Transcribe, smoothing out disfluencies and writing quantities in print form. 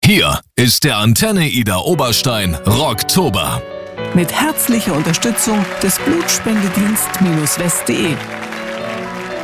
Hier ist der Antenne Ida Oberstein Rocktober. Mit herzlicher Unterstützung des Blutspendedienst-west.de.